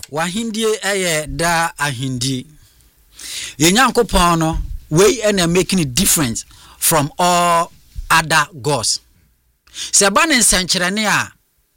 wahindie eye da ahindie. Yenyankopon no we and making it different from all other gods. Seban in senchirene a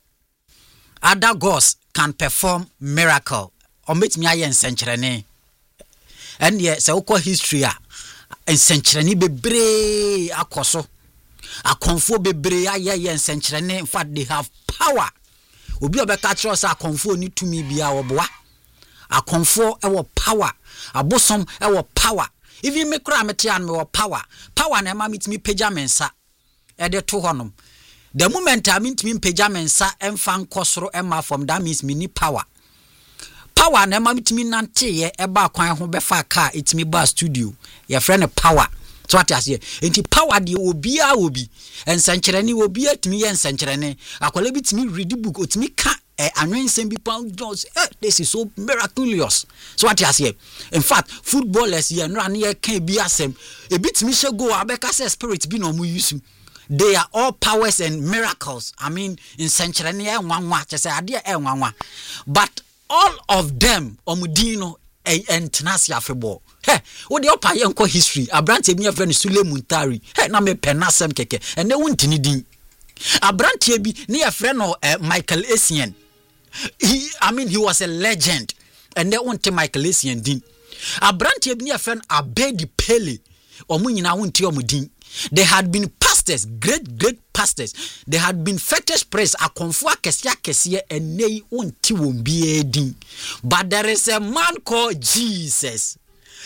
other gods can perform miracle or meet me aye senchirene. And ye se ukọ history a senchirene bebre akoso. Akonfo bebre aye senchirene. In fact they have power. Obi obeka kire say akonfo ni tumi bia oboa. Akonfo ewo power. Abosom ewo power. Even me kura mete an me power. Power na ma mitimi pagya mensa. E de to honom. The moment I mitimi pagya mensa emfa nkosoro ema from that means me ni power. Power na ma mitimi nante ye eba kwan ho befa car itimi ba studio. Your friend power. So what I say? Enti power de obia obi. Ensankyerene obi atimi ye ensankyerene. Akwala bitimi read book otimi ka anwensem bi pound doors. This is so miraculous. So what I say? In fact, footballers here no an here can be asem. A bit me go abeka say spirit bi no mu use. They are all powers and miracles. I mean, in century nwanwa say ade nwanwa. But all of them omudino and tenacia football. Hey, what the upper yanko history? Abrante me friend Sule Muntari. Hey, na me penasem keke. And they won't ni din. Abrante bi near friend or Michael Essien. He was a legend. And they want to Michael Essien din. Abrante bi near friend Abedi Pele. Omunyina won't omudin. They had been pastors, great pastors. They had been fetish priests. Akonfo akese and nei won't be din. But there is a man called Jesus.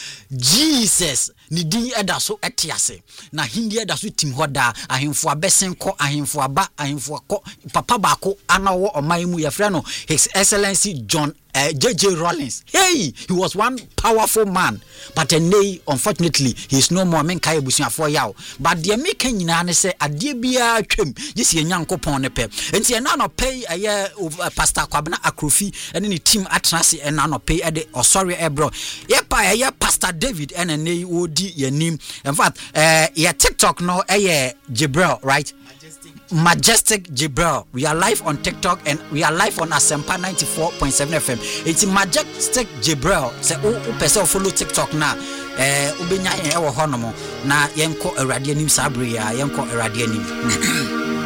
Jesus ni din eda so etiase na hindi eda so tim hoda ahemfo abesenko ahemfo aba ahemfo ko papa bako anawo omaimu ya frɛ no His Excellency John J.J. Rawlings. Hey, he was one powerful man, but unfortunately he is no more. Men kai busuafo yaw. But the American nyina ne say ade bia twam yesi Nyankopon ne pe. Enti na no pay Pastor Kwabena Akrofi and ni team atrase and na no pay e de osori ebro. Ye pa Pastor David and ne odi ye nim. In fact, ye TikTok no Jibril, right? Majestic Jibril. We are live on TikTok and we are live on Asempa 94.7 FM. It's Majestic Jibril. Say person follow TikTok na ubenya ewo honomo na yenko awrade nim sabria yenko awrade nim.